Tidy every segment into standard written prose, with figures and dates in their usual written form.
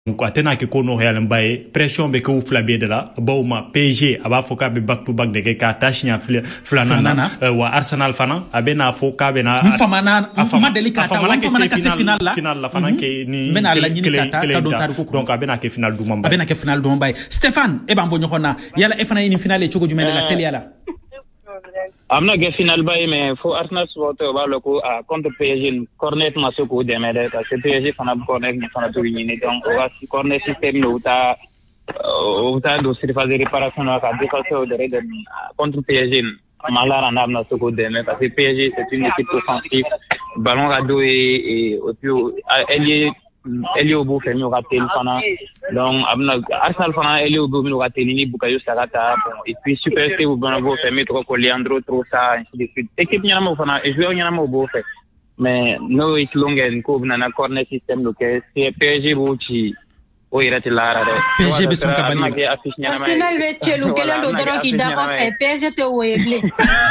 donc atena ke kono Real Mbaye pression be ko flabe de la bawma PSG aba foka be back to back de ka tashnya flanana wa Arsenal fana abena foka be na famana ma delicata wa famana ka final la fana ke ni mena la nyini kata ka do taru ko donc abena ke final du Mbaye abena ke final du Mbaye Stéphane e bambo nyokona yala e fana ni finale chogo jumende la tele yala amna ge final bay mais faut Arsenal supporter ba loko a contre PSG cornet masoko de mede parce que PSG fana cornet ni fana to ni donc on va cornet système no ta do surface de réparation à défenseur de contre PSG malara amna soko de mede parce que PSG c'est une équipe offensive ballon rado et puis Elio Bo fait mieux rater le fana donc Arsenal fana Elio Bo mieux rater ni Bukayo Saka et puis Super C ou Bonavo fait mieux trop Leandro trop ça ainsi de suite équipe nyama mo fana et joueur nyama mo bo fait mais no it longen ko na corner system lo que c'est PSG bochi o irati lara de PSG be son kabali Arsenal be chelu kelen do doro ki da ko fait PSG te weble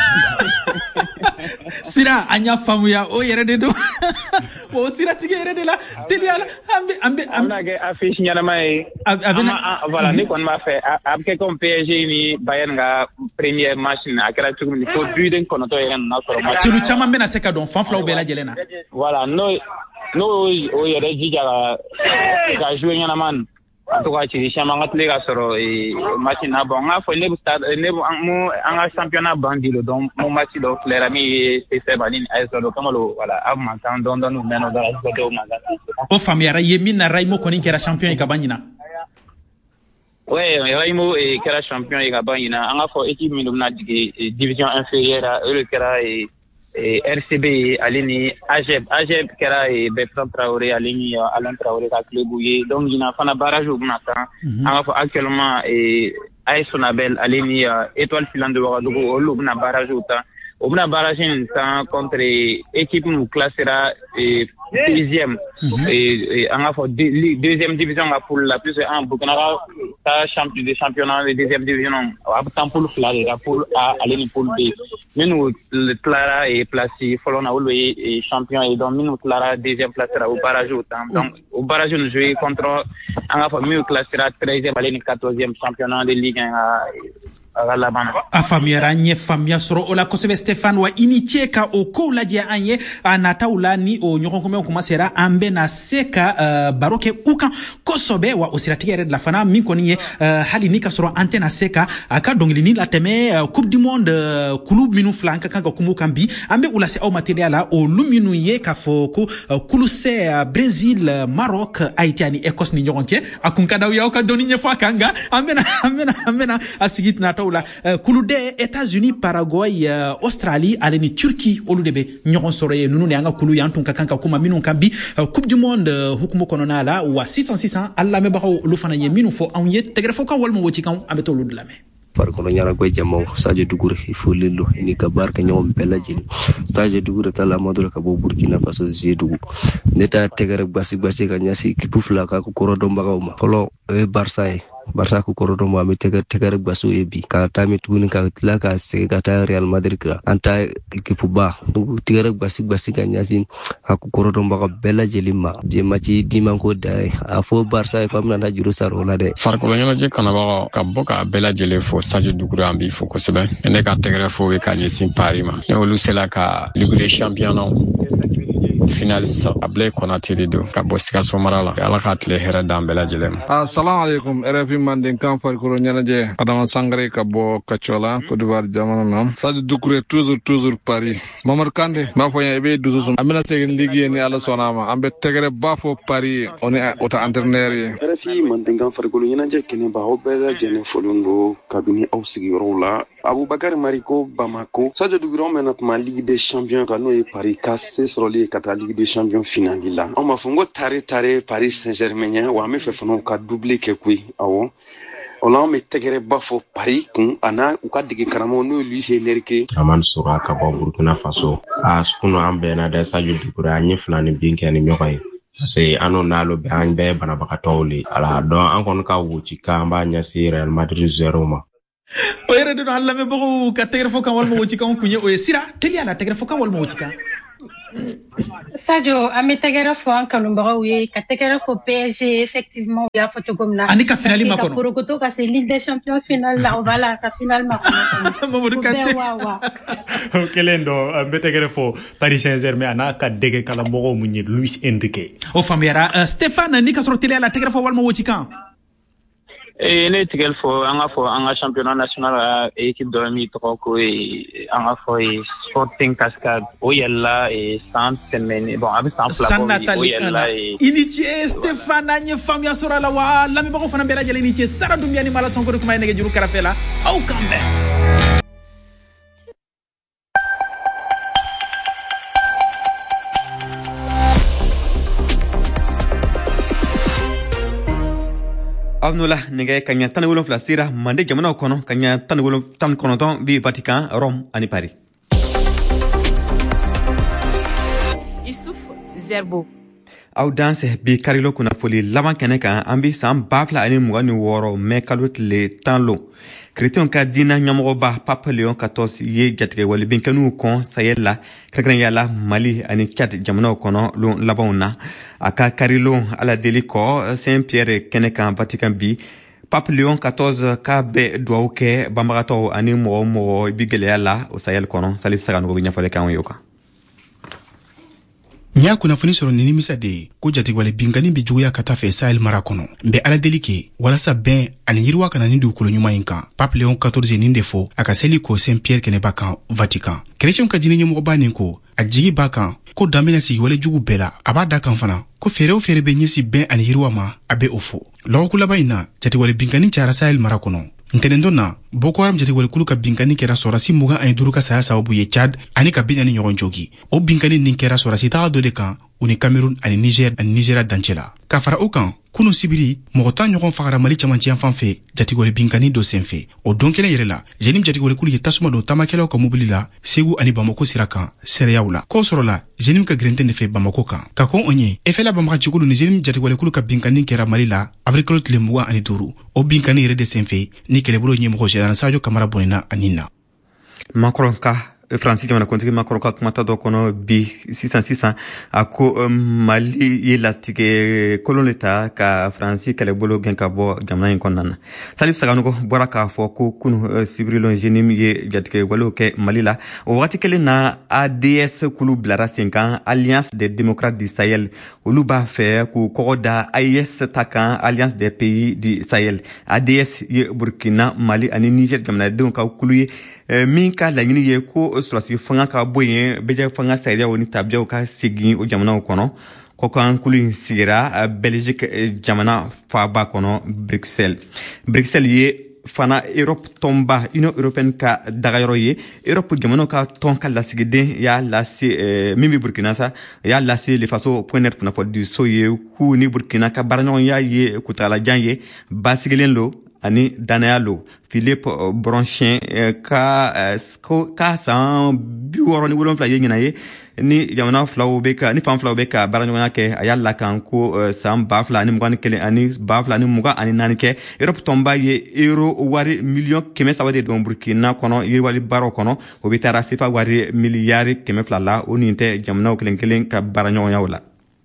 Sira anya famuya o yere de do o sira tige yere de la teliala ambe amna ge affiche nyana mai voilà ni kon ma fait abke comme PSG ni Bayern nga première match na akara tukum ni ko duiden kono to yeren na soro match chelu chama mena seka don fanfla o bela jelena voilà no o yere jija ga jouer nyana man en tout cas ci chama ngatle ga soro e match na bon nga fo nebu stade nebu mo anga championnat bandilo donc mon match do clerami c'est balin aiso kamalo voilà am tan don no meno da do magati o famiara yemina Raimo koni kera champion ka banyina ouais Raimo e kera champion ka banyina anga fo équipe mi na division inférieure le kera RCB alini AGEB kera Bertrand Traoré alini Alain Traoré ka club yi donc ina fana barrage au nata anga fo actuellement AS Sonabel alini étoile filante de Ouagadougou au na barrage au na barrage en contre équipe nous classera deuxième et anga fo deuxième division ga pour la plus en Burkina ta champion de championnat de deuxième division ab pour flaler pour alini pour B nous Clara est placé Folona Olo est champion et donc nous Clara deuxième place au barrage donc au barrage nous jouer contre anga fo mieux classera 13e alini 14e championnat de Ligue 1 afamiara nye famia soro ola kosebe Stéphane wa inicheka oko la dia anye anata ulani o nyoko kome kuma sera ambe na seka baroke uka kosobe wa osiratigere de la fana minkoni hali nika soro antena seka aka dongilini la teme coupe du monde kulu minu flanka kanga kumu kambi ambe ulase au materiala o luminu ye kafoko kulu se Brésil Maroc Haïti ani Écosse ni nyorontie akunkada ya oka doni nyefa kanga amena asigit na la kulude États-Unis Paraguay Australie aleni Turquie oludebe nyon soroye nunu ne anga kulu yantun kanka kuma minu kambi coupe du monde hukumu konona la wa 600 alla me bawo lu fana ye minu fo anye tegre fo kan wolmo woti kan abeto ludlame farko nyara ko jamo Sadio Dougouré ifo lelo ni kabar ka nyom belajini Sadio Dougouré tala modul ka bo Burkina Faso jedugu neta tegere basi ka nyasi kipufla ka ko rodo mbagawma folo Barça ko korodo mo ami tegar basu ebi ka tami tuni ka tila ka se ka ta Real Madrid ka anta equipe ba tegar basi ka nyasi ha ko korodo mbaga bela jelima je machi dimanko dai afo Barça ko amna na juru saro la de farko nyama je kana ba ka boka bela jele fo Sadio Dougouré ambi fo ko sebe ene ka tegar fo we ka yesin parima e olu sela ka Ligue des Champions finaliste Ablay Konaté do ka bosika somarala ala ka tle hera dambela jelem assalamu alaikum RFI manden kan farko nyana je Adama Sangare ka bo Kachola Côte d'Ivoire jamana nam Sadio Dougouré toujours Paris Mamar Kandé ma fo ebe duzu amina segen ligue ni ala sonama ambe tegere bafo Paris on est auto entraîneur RFI manden kan farko nyana je kene ba hobela jene folundo kabini au sigiro la Aboubakar Mariko Bamako Sadio Dougouré maintenant Ligue des Champions ka no e Paris cassé sur les Ligue des Champions finale là on m'a fongo tare Paris Saint-Germain wa me fe fono ka doubler ke kui awo on me tegere bafo Paris kun ana u ka digi karamo no lui c'est nerke aman sura ka ba Burkina Faso askuno ambe na da Sadio Dougouré anyi flani binkani nyokai c'est ano nalo be an be bana bakatoli ala don an kon ka wuci ka amba nyasi Real Madrid 0 ma o yere de Allah me bogo ka tegere fo kan wal mo wuci kan kunye o sira teliala tegere fo kan wal mo wuci kan Sadio ametegera fo an kanumbaga ye ka tegera fo PSG effectivement ya photogomna anika finali makono pour que to ka c'est Ligue des Champions finale là on va là ka finale makono Mamadou Kanté kelendo betegera fo Paris Saint-Germain ana ka dege kala mogo munyi Luis Enrique o famiera Stéphane nika soro télé la tegera fo walma woti kan ne tigel fo anga championnat national équipe de mi troko anga fo Sporting Cascade o yalla Saint-Germain bon avec Saint-Flavo o yalla initié Stéphane anye famia sora la wa lami bako fana bera jele initié sara dumia ni mala sonko kuma nege juru karafela au kambe Avnola nege kanya tan wolon flasira mande jamana kono kanya tan wolon tan kono ton bi Vatican Rome ani Paris Issouf Zerbo audience bi karilo kuna foli laban keneka ambi sam bafla ani mugani woro me kalot le tanlo Christian ka dina nyamogo ba Papa Léon 14 ye jatge wali binkanu kon sayella kagran yala Mali ani Tchad jamana kono lo labona aka karilo ala deliko Saint-Pierre keneka Vatican bi Papa Léon 14 ka be douauke bambarato ani mo bigele yala o sayel kono salif sagano bi nyafale kan yoka Nya kuna funi soro nini misa de ko jati wale bingani bi juguya kata fe Sahel mara kono mbe ala delike wala sa ben ani yirwa kana ni dukulu nyuma inka Pape Léon 14 ninde fo aka seli ko Saint-Pierre kene bakan Vatican Christian ka dini nyumo bani ko ajigi bakan ko damina si wale jugu bela abada kan fana ko fere be nyisi ben ani yirwa ma abe ofo lawo kula bayina jati wale bingani chara Sahel mara kono Ntenendona Boko Haram jati wale kulu ka binkani kera sorasi muga ani duruka saya sababu ye Chad ani ka binani nyogon jogi o binkani nin kera sorasi taga dole kan uni Cameroun ani Nigeria dancela ka fara okan kunu sibiri mogota nyogon fagara Mali chamanchi fanfe jati wale binkani do senfe o donkele yerela jenim jati wale kulu ye tasuma do tamakela ko mobili la Segu ani Bamako siraka sereyaula ko sorola jenim ka grente ne fe Bamako kan ka ko onye efela Bamako jikulu ni jenim jati wale kulu ka binkani kera Mali la afrikolot le muga ani duru o binkani yere de senfe ni keleburo nyemo Général Sadio Camara bonina anina Macron ka Francis jamana kontiki Macron ka kumata do kono bi 600 ako Mali yelatike koloneta ka Francis kelebolo genka bo jamana konana salif sagano ko boraka fo ko kunu sibrilo jenim ye jatike walo ke Mali la o wati kele na ADS kulu blara 5 Alliance des démocrates du Sahel oluba fe ku koda AES takan Alliance des pays du Sahel ADS ye Burkina Mali ani Niger jamana de ka kulu min ka la nyini ye ko sulasi fanga ka boyen beje fanga sayria woni tabja ka sigi o jamana kono ko kan kulu sigira Belgique jamana fa ba kono Bruxelles ye fana Europe tomba Union européenne ka dagayro ye Europe jamano ka tonka la sigide ya la mimi Burkina sa ya la le faso point pour na fo du soye ku ni Burkina ka barnon ya ye kutala janye basigilen lo ani Danayalo Philippe Bronchin ka san biworo ni wolon fla yengina ye ni jamana flawo beka ni fam flawo beka baranyona ke ayalla kan ko sam bafla ni mugani kele ani bafla ni muga ani nani ke Europe tomba ye euro wari million keme sawade don Burkina kono yiri wali baro kono o bitara sifa wari miliyari keme fla la oni te jamana kelen ka baranyona wala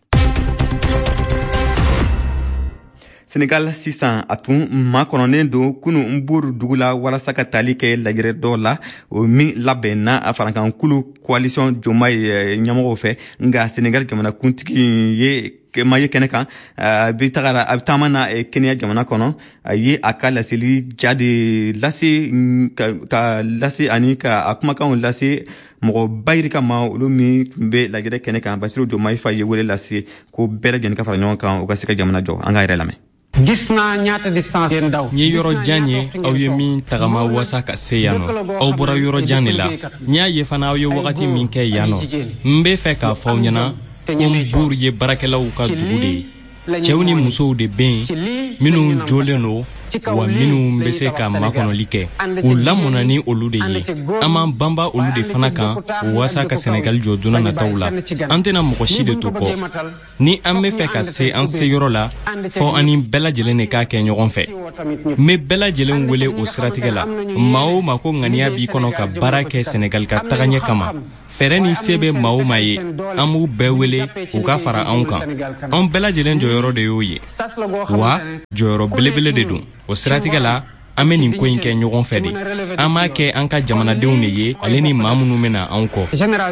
Sénégal 600 atun makononen do kunu mburu dugula wala saka talike lagire dola o mi labena afarankan kulu coalition jomay nyamo fe nga Sénégal jamana kuntiki ye maye keneka bi tagara abtamana Kenya jamana kono ye akala sili jadi lasi ka lasi anika akuma kan lasi mo bayri kama ulumi be lagire keneka basiru jomay fa ye wele lasi ko bela gen ka faranyon kan o gasika jamana jo anga relame gis naa ñaata distance yeen daw ñi yoro janye aw ye min tagama wasa ka se yano aw bora yoro jani la nya ye fana aw ye wakati min ke yano mbe fe ka faw nyana ko bur ye barakelaw ka dugude cewni muso de ben minu joleno wa minu mbese ka makono like o lamona ni olude ye ama bamba olude fana kan wasa ka Senegal joduna na tawla antena mokoshi de toko ni amme fe ka se an se yoro la fo ani bela jelene ka ke nyogon fe me bela jelen wele o siratigela mao mako ngania bi kono ka barake Senegal ka taganya kama fɛrɛ ni se bɛ maa o maa ye an b'u bɛɛ wele u ka fara anw kan anw bɛɛ lajɛlen jɔyɔrɔ de y'o ye wa jɔyɔrɔ belebele de don o siratigɛ la an bɛ nin ko in kɛ ɲɔgɔn fɛ de an b'a kɛ an ka jamanadenw de ye ale ni maa minnu bɛna anw kɔ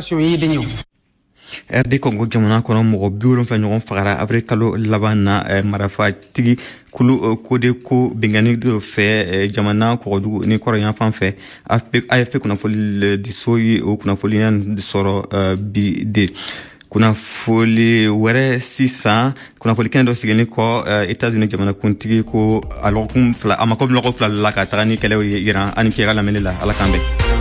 RD Congo jamana kɔnɔ mɔgɔ 70 ɲɔgɔn fagara avril kalo laban na marafatigi kulu kode ko bengani do fɛ jamana kɔgɔdugu ni kɔrɔyan fan fɛ AFP kunnafoli diso ye o kunnafoli yan sɔrɔ bi de kunnafoli wɛrɛ sisan kunnafoli kɛnɛ dɔ sigilen kɔ États-Unis jamana kuntigi ko alɔkun fila a mako lɔgɔ fila la ka taga ni kɛlɛw ye Iran ani kɛra lamɛnni la ala kan bɛn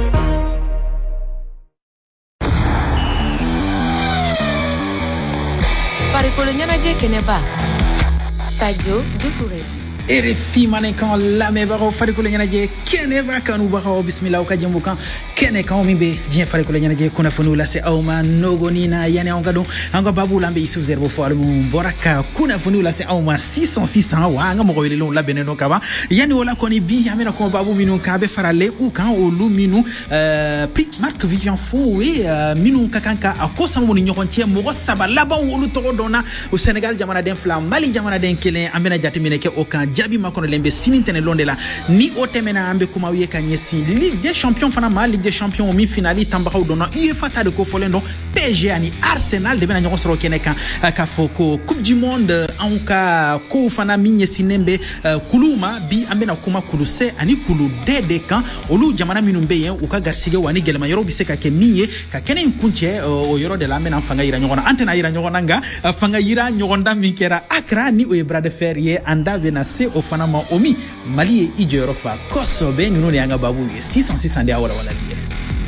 Farikolo ɲɛnajɛ kɛnɛba Sadio Doucouré RFI manekan lamɛbagaw farikolo ɲɛnajɛ kɛnɛba kanubagaw bismillah aw ka jɛmu kan kɛnɛ kan min bɛ diɲɛ farikolo ɲɛnajɛ kunnafoniw lase aw ma nogoni na yani an ka don an ka babu la an bɛ Yusuf Zerbo fɔ ale mun bɔra ka kunnafoniw lase aw ma 600 wa an ka mɔgɔ welelenw labɛnnen don kaban yani o la kɔni bi an bɛna kuma babu minnu kan a bɛ farale u kan olu minnu prix Marc Vivian Foe minnu ka kan ka a ko sanu ni ɲɔgɔn cɛ mɔgɔ saba laban olu tɔgɔ dɔnna o Senegal jamanaden fila Mali jamanaden kelen an bɛna jateminɛ kɛ o kan jabi makɔnɔlen bɛ sini tɛnɛlon de la ni o tɛmɛna an bɛ kumaw ye ka ɲɛsin Ligue des Champions fana ma Ligue des Champions min finali tanbagaw dɔnna UEFA ta de ko fɔlen don PSG ani Arsenal de bɛna ɲɔgɔn sɔrɔ kɛnɛ kan k'a fɔ ko Coupe du Monde anw ka kow fana min ɲɛsinnen bɛ kuluw ma bi an bɛna kuma kulu C ani kulu D de kan olu jamana minnu bɛ yen u ka garisɛgɛ wa ni gɛlɛma yɔrɔ bɛ se ka kɛ min ye ka kɛnɛ in kuncɛ o yɔrɔ de la an bɛna fanga yira ɲɔgɔn na an tɛna yira ɲɔgɔn na nka fanga yira ɲɔgɔn dan min kɛra Accra ni o ye bras de fer ye an da bɛna se o fana ma o min Mali ye i jɔyɔrɔ fa kosɛbɛ ninnu de y'an ka babu ye 600 de y'a walawalali ye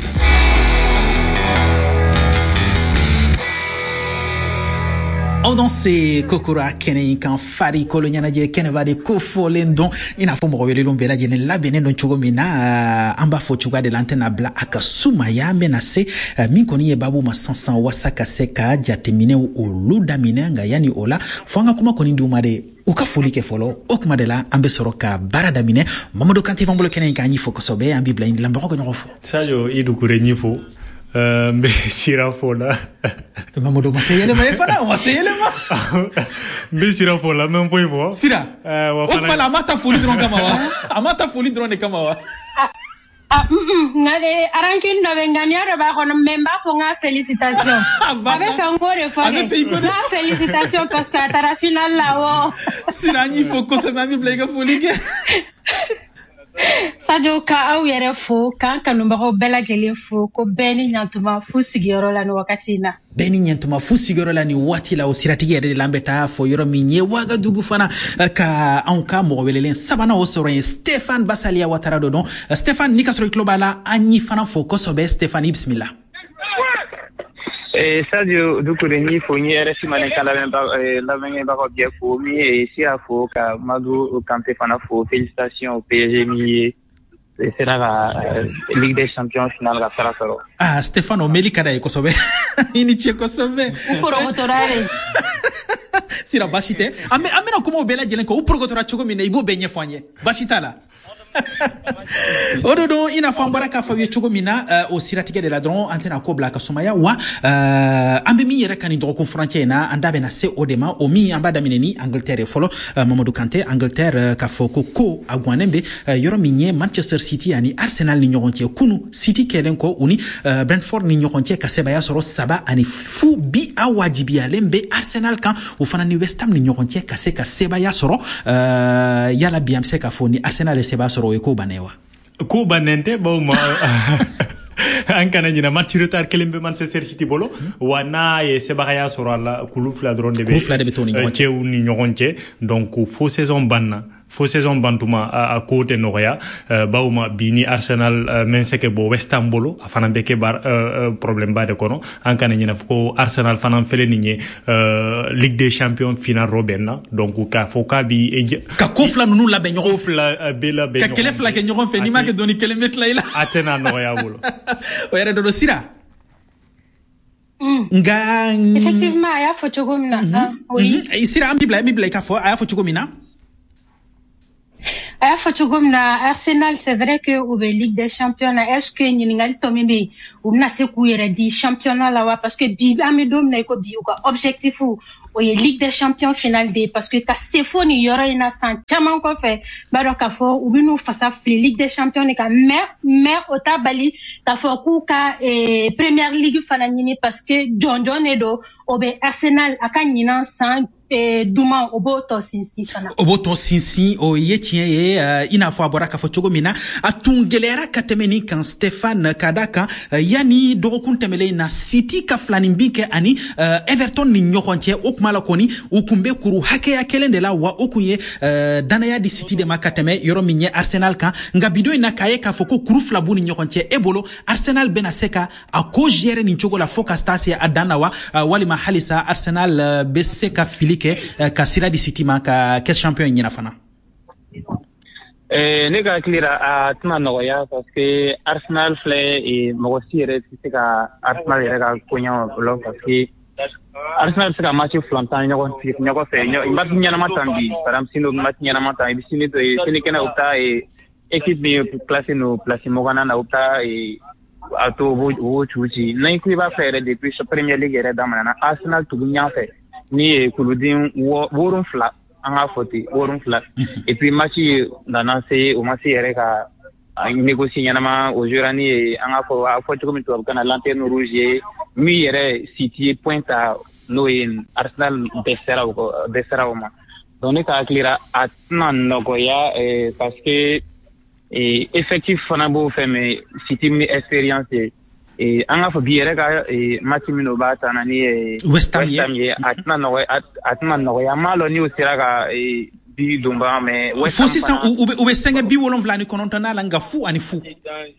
aw dɔn se kokora kɛnɛ in kan farikolo ɲɛnajɛ kɛnɛba de ko fɔlen don i n'a fɔ mɔgɔ welelenw bɛɛ lajɛlen labɛnnen don cogo min na an b'a fɔ cogoya de la an tɛna bila a ka sumaya an bɛna se min kɔni ye babu ma sansan wasa ka se ka jateminɛw olu daminɛ nka yani o la fɔ an ka kuma kɔni d'u ma de u ka foli kɛ fɔlɔ o kuma de la an bɛ sɔrɔ ka baara daminɛ Mamadou Kanté b'an bolo kɛnɛ in kan an y'i fɔ kosɛbɛ an b'i bila in dilanbagaw ka ɲɔgɔn fɔ Sadio i Doucouré ɲ'i fo n bɛ sira fɔ la Mamadou ma se yɛlɛma ye fana ma se yɛlɛma n bɛ sira fɔ la n bɛ n foyi fɔ sira o kuma la a ma taa foli dɔrɔn kama wa a ma taa foli dɔrɔn de kama wa nka de arankini dɔ bɛ ŋaniya dɔ b'a kɔnɔ mɛ n b'a fɔ n ka félicitation a bɛ fɛ n k'o de fɔ dɛ n ka félicitation parce que a taara final la wo sira an y'i fo kosɛbɛ an bɛ bila i ka foli kɛ Sadio ka aw yɛrɛ fo k'an kanubagaw bɛɛ lajɛlen fo ko bɛɛ ni ɲantuma fu sigiyɔrɔ la ni wagati in na bɛɛ ni ɲantuma fu sigiyɔrɔ la ni waati la o siratigi yɛrɛ de la an bɛ taa fɔ yɔrɔ min ye Wagadugu fana ka anw ka mɔgɔ welelen sabanan o sɔrɔ ye Stéphane Basalia Ouattara dɔ dɔn Stéphane n'i ka sɔrɔ i tulo b'a la an y'i fana fo kosɛbɛ Stéphane i bisimila Sadio Doucouré ni fo ni RFI manekan lamɛnbagaw bɛɛ fo min ye Sia fo ka Mamadou Kanté fana fo félicitations au PSG min ye sera ka Ligue des Champions final ka sara sɔrɔ Stéphane o meli ka d'a ye kosɛbɛ i ni ce kosɛbɛ u porokotorare sira baasi tɛ an bɛna kumaw bɛɛ lajɛlen kɔ u porokotora cogo min na i b'o bɛɛ ɲɛfɔ an ye baasi t'a la o de don i n'a fɔ an bɔra k'a fɔ ye cogo min na o siratigɛ de la dɔrɔn an tɛna ko bila ka sumaya wa an bɛ min yɛrɛ ka nin dɔgɔkun furancɛ in na an da bɛna se o de ma o min an b'a daminɛ ni Angleterre ye fɔlɔ Mamadou Kanté Angleterre k'a fɔ ko a guwanen bɛ yɔrɔ min ye Manchester City ani Arsenal ni ɲɔgɔn cɛ kunu City kɛlen kɔ u ni Brentford ni ɲɔgɔn cɛ ka sebaya sɔrɔ 3-0 bi a wajibiyalen bɛ Arsenal kan o fana ni West Ham ni ɲɔgɔn cɛ ka se ka sebaya sɔrɔ yala bi an bɛ se k'a fɔ ni Arsenal ye sebaya sɔrɔ o ye ko bannen wa ko bannen tɛ bawo ma an kana ɲina match retard kelen bɛ Manchester City bolo wa n'a ye sebagaya sɔrɔ a la kulu fila dɔrɔn de bɛ cɛw ni ɲɔgɔn cɛ donc fo saison banna fo saison bantuma a ko tɛ nɔgɔya bawo ma bi ni Arsenal mɛn se ka bɔ West Ham bolo a fana bɛ kɛ problème ba de kɔnɔ an kana ɲina ko Arsenal fana fɛlɛ nin ye Ligue des Champions final robin na donc k'a fɔ k'a bi ka ko fila ninnu labɛn ɲɔgɔn ko fila bɛ labɛn ka kɛlɛ fila kɛ ɲɔgɔn fɛ n'i ma kɛ dɔɔni kelen bɛ tila i la a tɛna nɔgɔya bolo o yɛrɛ dɔ sira nka effectivement a y'a fɔ cogo min na sira an b'i bila i k'a fɔ a y'a fɔ cogo min na Arsenal, c'est vrai que ou Ligue des Champions, est-ce que Ningal Tomimbi ou na se kuyere di championnat là parce que bi amedom na ko bi objectif ou Ligue des Champions finale de parce que ka sefoni yoro ina san chaman ko fe baro ka fo ou binu fasa Ligue des Champions ka mais otabali ka fo ku ka Premier League fana nyini parce que John Edo obe Arsenal akanyina san duma oboto sinsi o yetien ye ina fo abora ka fo chogo mina atungelera katemeni kan Stéphane Kadaka yani dogokun temele na City ka flani mbike ani Everton ni nyokonche okmala koni ukumbe kuru hake ya kelende la wa okuye danaya di City de makateme yoro minye Arsenal kan nga bido ina kaye ka foko kuru flabu ni nyokonche ebolo Arsenal benaseka ako jere ni chogo la foka stasi adana wa wali mahalisa Arsenal beseka filike ka sira di City ma ka kes champion nyina fana ne ka klira atma no ya parce que Arsenal fle et mo sire c'est ka Arsenal yɛrɛ ka konya lo parce que Arsenal se ka match flantan ɲɔgɔn fɛ match ɲɛnama tan bi par exemple sino match ɲɛnama tan bi sini to sini kɛnɛ u ta équipe bi place no place mogana na u ta ato wo chuchi na ku ba fɛ depuis Premier League yɛrɛ damana Arsenal tugu ɲafɛ ni kuludin worun fla anga foti worun fla et puis match dana se o match yɛrɛ ka négocier ɲanama aujourd'hui anga foti comme to kana lanterne rouge mi yɛrɛ City pointa no in Arsenal desera o ma donc ne ka klira atna nogoya parce que effectif fana bo fait mais City mi expérience anga fo bi yɛrɛ ka match mino ba tanani West Ham ye atna nogoya malo ni o sera ka bi dumba mais West Ham sisan ube senge bi wolonvla ni konontana la nga fu ani fu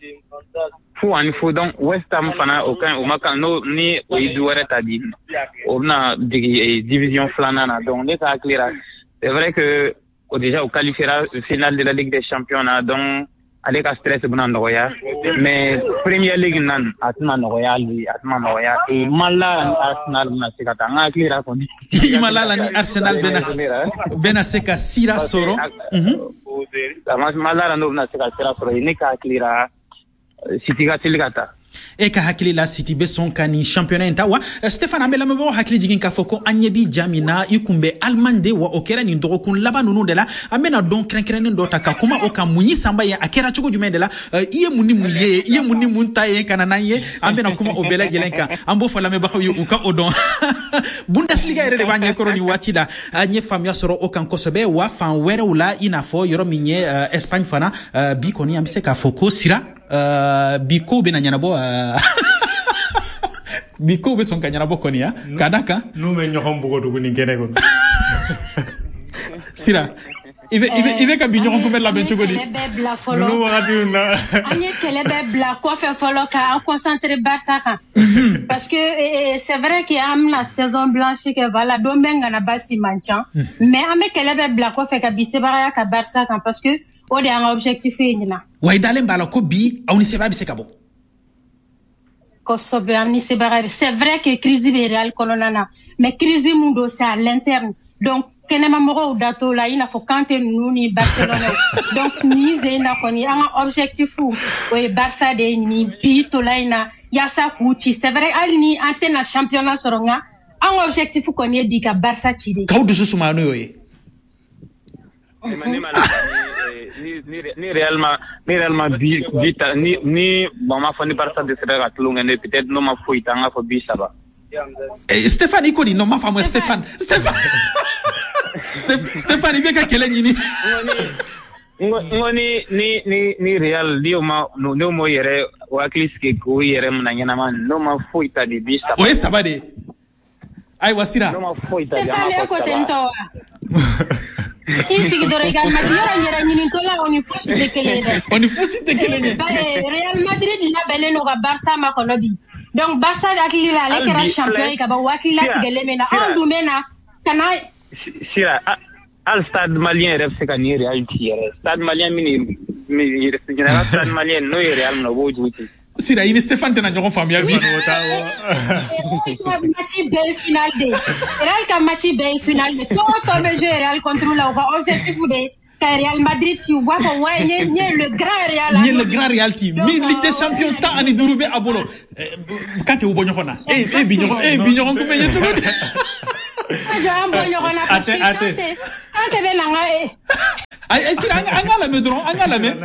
donc West Ham fana aucun au makan no ni o iduwere tabi on a division flanana donc les ça clair c'est vrai que déjà au qualifiera finale de la Ligue des Champions donc avec un stress bon noya mais Premier League nan atma noya et mala Arsenal na sekata nga clair ko ni mala ni Arsenal bena seka sira soro mala no na seka sira soro ni ka clair City ga tiligata ka hakili la City be son kani championnat ntawa Stéphane Ambela mebo hakili jigin ka foko anyebi jamina ikumbe Almande wa okera ni ndokun labanunu de la amena don krenkren ndo taka kuma oka munyi samba ya akera chugo jume de la iye muni muntaye kana naye ambena kuma obela gelenka ambo fala me bahawi uka odon Bundesliga ere de banye koroni watida anye famia soro okan kosobe wa fan were ula inafo yoro minye Espagne fana bi koni ambise ka foko sira biko be na nyana bo biko be son kanyana bo konia Kadaka no me nyohom bugo dugu ni gene ko sira ive ka binyo ko la bencho godi no wadi na anye kelebe bla ko fe folo ka concentré Barça parce que c'est vrai qu'il y a la saison blanche que voilà domenga na basi manchan mais ame kelebe bla ko fe ka bisebara ka Barça parce que o de un objectif nyina way dalen bala ko bi awni seba bi sekabo ko sobe amni seba c'est vrai que crise Real kolonana mais crise mundo c'est à l'interne donc kenema moro dato la ina fo kante nuni Barcelone donc ni zena koni un objectif ou Barça de ni bi to la ina ya sa kuchi c'est vrai alni antena championnat soronga un objectif koni di ka Barça chidi kawdu susumano yoy ni réellement vita ni bon ma fani Barça de sera tulunga ne peut-être no ma fuita nga fo bi saba Stéphane ikoni no ma famo Stéphane ibe ka kele nyini ngoni ni Real dio ma no mo yere wa kliske ko yere mna nyana man no ma fuita di bi saba oye sabade ay wasira no ma fuita Stéphane ko tento isi do Real Madrid yera nyini to la oni fusi te kelene Real Madrid la bele no ga Barça ma konobi donc Barça akili la le kera champion ka ba wakili la tigele mena andu mena kana sira al stade malien ref se kan Real tiere stade malien mini general stade malien no Real no bojuti sira ini Stéphane tena nyogon famia bi match bel final de Real ka match bel final de to be jouer Real contre la objectif de Real Madrid tu vois ouais le grand Real le grand Real ti mi Ligue des Champions ta ani durube abolo kate wo bonyo khona binyo ko be yetu ko aja bonyo khona ate be nanga ay sira angala medron angala me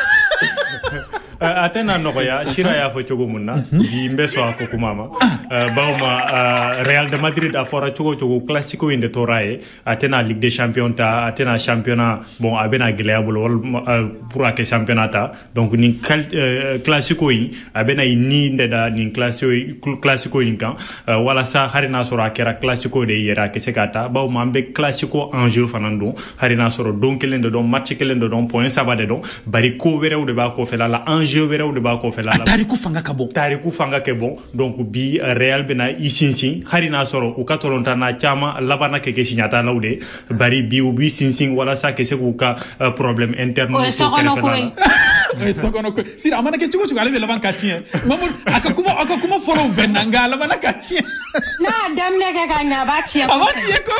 atena nogoya shira ya fo chogo munna bi mbeso ko kumama bawma Real de Madrid a fora chogo classico inde toraye atena Ligue des Champions ta atena championnat bon abena gleabul wal pour que championnat ta donc ni classico yi abena ni ndeda ni classico yi kan wala sa harina soro kera classico de yera ke sekata bawma be classico en jeu fanando harina soro donc lende don match kelende don point ça va de don bari ko were de ba ko fela la je verrai de ba ko fela la tariku fanga ke bon donc bi Real bena isinsin harina soro u katolonta na chama labana ke signata lawde bari bi u bi sinsin wala sa ke se ku ka problème interne ko fela sokono ko sira amana ke chugo ale be laban katien mamur akakuma follow benanga labana katien na damne ke kanya ba chien ko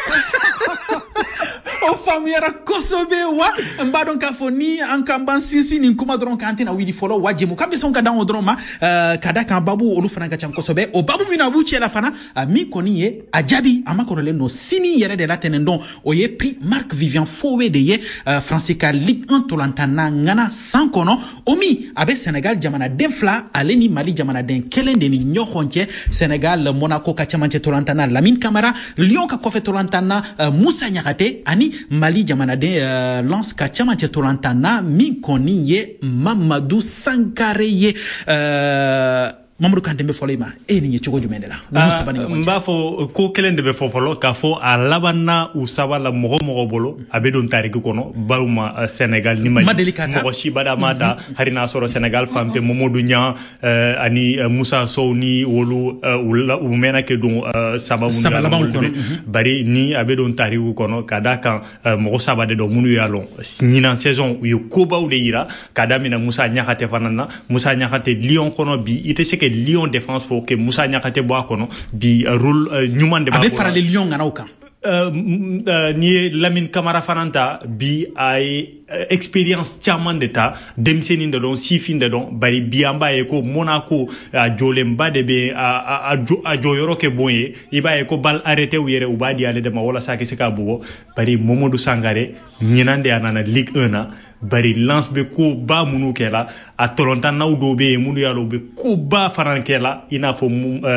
o famiyara kosobe wa mbadon kafoni ankamban sinsi ni kuma dron kantina widi follow wajimu kambe son ka dan odron ma kada kan babu olu fana ka chan kosobe o babu mina bu chela fana mi koni ye ajabi amakoro le no sini yere de la tenendon o ye prix Marc Vivian Fowe de ye Francisca Ligue 1 tolantana ngana sankono omi abe Senegal jamana denfla aleni Mali jamana den kelende ni nyokhonche Senegal Monaco ka chamanche tolantana Lamine Camara Lyon ka kofe tolantana Moussa Niakate ani Mali jamana de Lens ka chamanche tolantana mi koni ye Mamadou Sankare ye Mamadou Kantembe folema ni chogo jumendela mbafo ko kelende be fofolo ka fo a labanna u sabala mogo bolo abe don tariki kono baluma Senegal ni Mali mogo shibada mata harina soro Senegal famfe Mamadou Nya ani Moussa Sow ni wolu u mena ke don sababu bari ni abe don tariki kono kada kan mogo sabade do munu yalon nyina saison yu koba u de yira kada mina Moussa Niakate fanana Moussa Niakate Lyon kono bi ite seke Lyon défense faut que Moussa Niakate boa kono bi rôle nyuman de ba abe farale Lyon ngana uka ni Lamine Camara fananta bi ay expérience chaman d'état demseni de don sifin de don bari biamba e ko Monaco a jolemba de be a joyoro ke boye iba e ko bal arrêté ou yere ou ba di ale de ma wala sa ke se ka bugo bari Mamadou Sangaré nyinande anana Ligue 1 na bari lance be ko ba munu kela a tolonta nawdo be munu yalo be ko ba farankela ina fo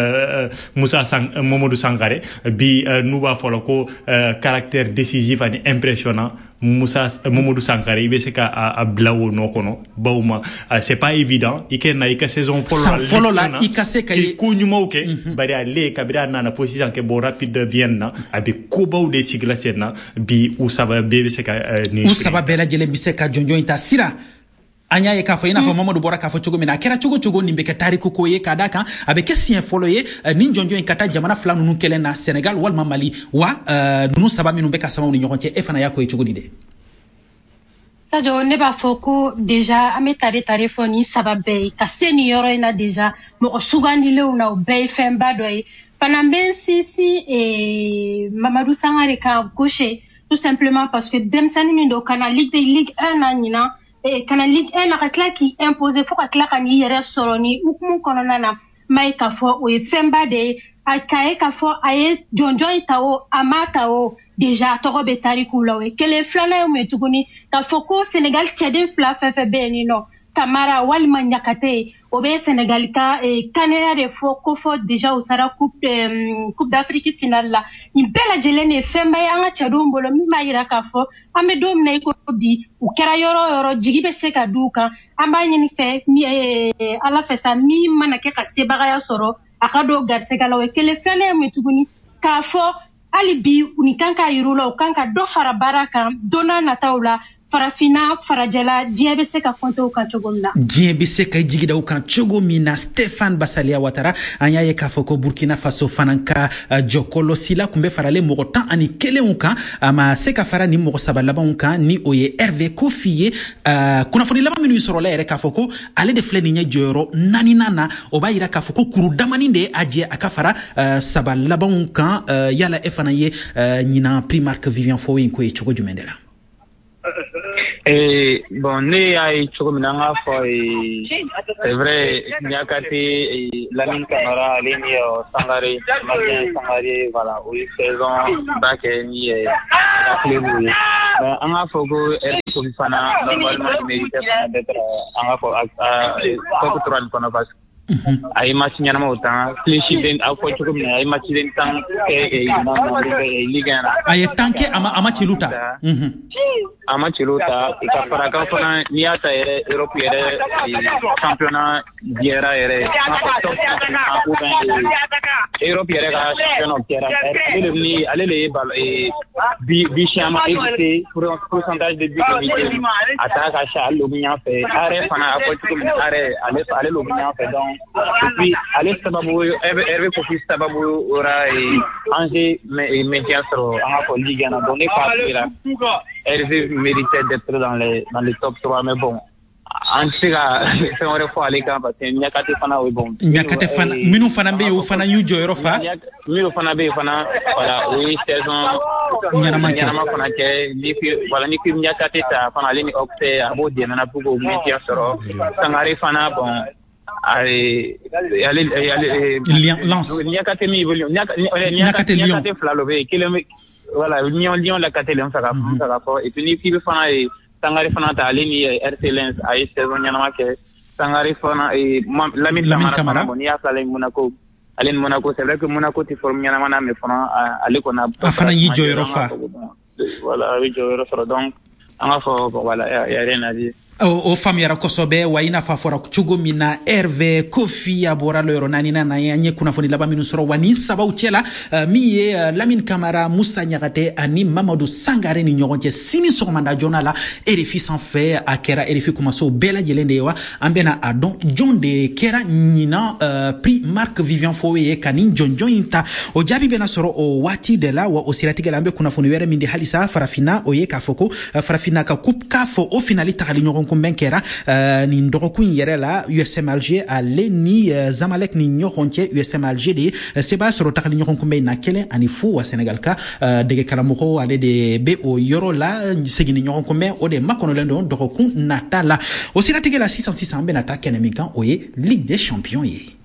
Mamadou Sangaré bi nuba folo ko caractère décisif et impressionnant Mamadou Sangaré ibe se ka a blawo no kono bawma c'est pas évident ikena ika saison follow la ikase kay ko nyumawke bari ale kabira nana position ke bo rapide vienna abi ko bawde sigla senna bi usaba be se ka ni usaba bela jele bi se ka jonjo ita sira anya ye kafo ina fo Mamadou Bora kafo chogo mina kera chogo nimbe ke tariku ko ye kadaka abe kesien follow ye nin jonjo en kata jamana flanu nu kelen na Senegal wal Mali wa nunu saba minu be ka sama uni nyokonche e fana yako ye chogo dide Sadio ne ba foko déjà ametare tarifoni sababe ka senior ina déjà mo sugani le una be femba doy panamben sisi et Mamadou Sangaré ka gaucher tout simplement parce que demsani mindo kana Ligue 1 na nyina et kana Ligue 1 na kakla ki imposer faut kakla kani yere soroni ukumu konona na mai ka fo o femba de akaye ka fo aye jonjo itao amatao déjà toro betari kulawe kele flana yo metuguni ka fo ko Senegal tchede fla fefe beni no Camara walima Niakate obe Senegal ka kanera de fo ko fo déjà au sara coupe d'Afrique finale la ni bela jelene femba yanga tchado mbolo mi mayira ka fo ame dom na ko bi u kera yoro jigibe se ka duka amba nyini fe mi ala fesa mi manake ka sebaga ya soro akado garse galawe kele flana metuguni ka fo ali bi unikanka yirula ukanka do fara baraka dona na taula farafina farajala diebe se ka konto ka chogomna diebe se ka jigida ukan chogomina Stéphane Bassalia Ouattara anya ye ka foko Burkina Faso fananka jokolo sila kumbe farale mogo tan ani kele unka ama se ka fara ni mogo sabalaba unka ni oye Hervé Kofiye kuna foni laba minu soro la ere ka foko ale de fleni nya joro nani nana oba ira ka foko kuru damaninde aje akafara sabalaba unka yala efana ye nyina prix Marc Vivian Fowe ko e chogo jumendela Bon, ne ay chukumnanga for c'est vrai Niakate Lamine Camara Aleni Sangare Martin Sangare voilà oui saison back ni la club mais anga fogo el fana normalement mérite d'être anga for top 3 kono parce ay match ñanama autant clinchi den a ko chukumna ay match den tan ke liga ay tanke ama chiluta ama chiluta ka para fana niata ere Europe ere championnat diera ere Europe ere ka championnat diera ni allez bal bi chama éviter pourcentage de but attaque à Charles Lobignan fait arrêt fana ko chukumna arrêt allez Lobignan fait donc puis allez sababu Hervé Kofi sababu ora Angers maintien sur en Ligue 1 donné par Hervé méritait d'être dans les top 3 mais bon en tout cas c'est on refait aller quand parce que Niakate fana oui bon Niakate fana minu fana be o fana yu joyro fa minu fana be fana voilà oui saison nyama fana ke ni voilà ni ki Niakate ta fana leni octe abo de na bugo maintien sur Sangare fana bon allez lance Niakate mi Niakate Flalové kilomètre voilà Lyon la Catélon ça va et puis ni fi fana et Sangare fana ta alini RC Lens ay saison ñanama ke Sangare fana et Lamine Camara bon ya sala Monaco alen Monaco c'est vrai que Monaco ti forme ñanama na mais fana ale ko na fana yi joyro fa voilà yi joyro fa donc anga fo voilà y a rien à dire o famiyara kosobe waina fafora chugo mina Hervé Kofi abora loro nani na yanye kuna foni laba minu soro wani saba uchela miye Lamine Camara Moussa Niakate ani Mamadou Sangare ni nyoronche sini sokomanda jonala RFI sans fait akera RFI kumaso bela jelende wa ambena adon John de kera nina prix Marc Vivian Fowe kanin John Inta o jabi bena soro o wati de la wa osiratiga lambe kuna foni were mindi halisa farafina oye kafoko farafina ka coupe kafo o finali takali nyoron kumbenkera ni ndokun yere la USM Alger ale ni Zamalek ni nyoronche USM Alger de seba soro takali nyoron kumbe na kele ani fu wa Senegal ka dege kalamoko ale de be o yoro la segini nyoron kumbe o de makono lendo ndokun natala osiratiga la 606 ambe nata kenemikan oye Ligue des Champions ye